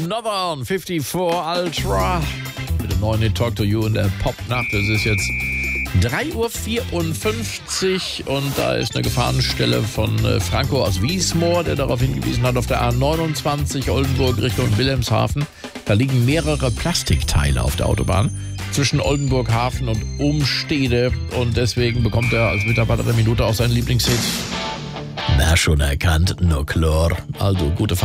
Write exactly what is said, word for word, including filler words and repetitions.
Northern fünfundfünfzig Ultra mit dem neuen Hit Talk to You in der Popnacht. Es ist jetzt drei Uhr vierundfünfzig und da ist eine Gefahrenstelle von Franco aus Wiesmoor, der darauf hingewiesen hat, auf der A neunundzwanzig Oldenburg Richtung Wilhelmshaven. Da liegen mehrere Plastikteile auf der Autobahn zwischen Oldenburg Hafen und Umstede und deswegen bekommt er als Mitarbeiter der Minute auch seinen Lieblingshit. Na, schon erkannt, nur klar. Also gute